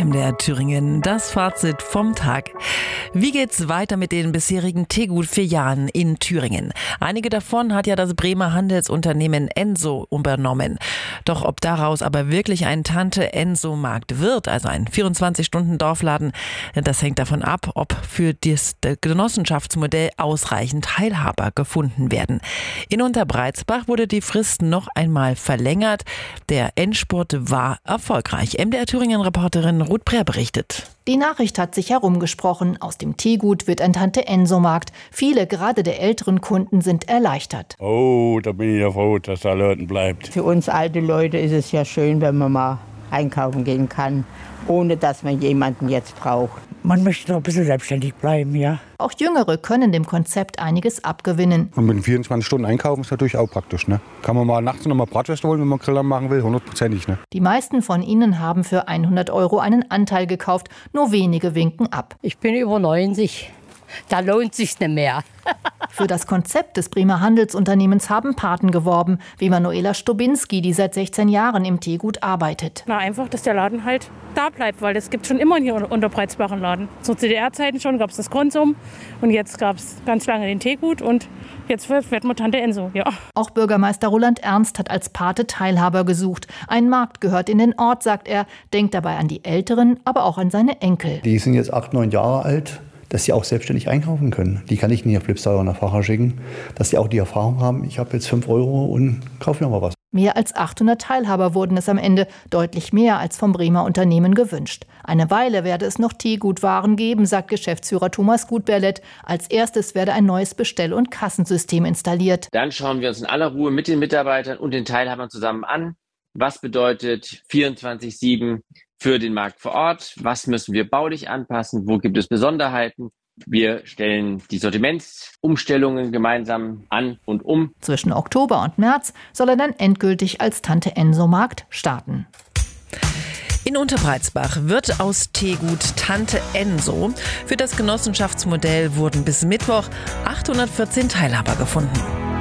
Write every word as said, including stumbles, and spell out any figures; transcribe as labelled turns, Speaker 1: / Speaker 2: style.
Speaker 1: M D R Thüringen, das Fazit vom Tag. Wie geht's weiter mit den bisherigen Tegut-Filialen in Thüringen? Einige davon hat ja das Bremer Handelsunternehmen Enso übernommen. Doch ob daraus aber wirklich ein Tante-Enso-Markt wird, also ein vierundzwanzig-Stunden-Dorfladen, das hängt davon ab, ob für das Genossenschaftsmodell ausreichend Teilhaber gefunden werden. In Unterbreizbach wurde die Frist noch einmal verlängert. Der Endspurt war erfolgreich. M D R Thüringen-Reporterin Ruth Brehr berichtet.
Speaker 2: Die Nachricht hat sich herumgesprochen. Aus dem Tegut wird ein Tante-Enso-Markt. Viele, gerade der älteren Kunden, sind erleichtert.
Speaker 3: Oh, da bin ich ja froh, dass da Leuten bleibt.
Speaker 4: Für uns alte Leute ist es ja schön, wenn man mal einkaufen gehen kann, ohne dass man jemanden jetzt braucht.
Speaker 5: Man möchte noch ein bisschen selbstständig bleiben, ja.
Speaker 2: Auch Jüngere können dem Konzept einiges abgewinnen.
Speaker 6: Und mit vierundzwanzig Stunden einkaufen ist natürlich auch praktisch. Ne? Kann man mal nachts noch mal Bratwürste holen, wenn man Griller machen will, hundertprozentig. Ne?
Speaker 2: Die meisten von ihnen haben für hundert Euro einen Anteil gekauft. Nur wenige winken ab.
Speaker 7: Ich bin über neunzig. Da lohnt sich's nicht mehr.
Speaker 2: Für das Konzept des Bremer Handelsunternehmens haben Paten geworben, wie Manuela Stobinski, die seit sechzehn Jahren im Tegut arbeitet.
Speaker 8: Na, einfach, dass der Laden halt da bleibt, weil es gibt schon immer hier Unterbreizbach einen Laden. Zu C D R-Zeiten schon gab es das Konsum und jetzt gab es ganz lange den Tegut und jetzt wird man Tante Enso, ja.
Speaker 2: Auch Bürgermeister Roland Ernst hat als Pate Teilhaber gesucht. Ein Markt gehört in den Ort, sagt er, denkt dabei an die Älteren, aber auch an seine Enkel.
Speaker 9: Die sind jetzt acht, neun Jahre alt. Dass sie auch selbstständig einkaufen können. Die kann ich nicht auf Flipstar oder nach Facher schicken. Dass sie auch die Erfahrung haben, ich habe jetzt fünf Euro und kaufe mir mal was.
Speaker 2: Mehr als achthundert Teilhaber wurden es am Ende, deutlich mehr als vom Bremer Unternehmen gewünscht. Eine Weile werde es noch Tegut-Waren geben, sagt Geschäftsführer Thomas Gutberlet. Als erstes werde ein neues Bestell- und Kassensystem installiert.
Speaker 10: Dann schauen wir uns in aller Ruhe mit den Mitarbeitern und den Teilhabern zusammen an. Was bedeutet vierundzwanzig sieben für den Markt vor Ort? Was müssen wir baulich anpassen? Wo gibt es Besonderheiten? Wir stellen die Sortimentsumstellungen gemeinsam an und um.
Speaker 2: Zwischen Oktober und März soll er dann endgültig als Tante-Enso-Markt starten.
Speaker 1: In Unterbreizbach wird aus Tegut Tante Enso. Für das Genossenschaftsmodell wurden bis Mittwoch achthundertvierzehn Teilhaber gefunden.